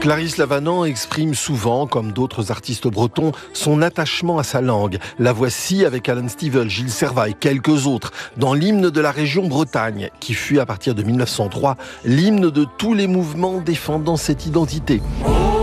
Clarisse Lavanant exprime souvent, comme d'autres artistes bretons, son attachement à sa langue. La voici avec Alan Stivell, Gilles Servat et quelques autres, dans l'hymne de la région Bretagne, qui fut à partir de 1903 l'hymne de tous les mouvements défendant cette identité.